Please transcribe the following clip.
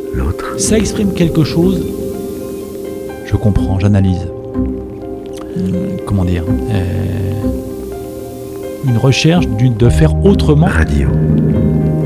l'autre. Ça exprime quelque chose. Je comprends, j'analyse. Comment dire, une recherche de faire autrement. Radio.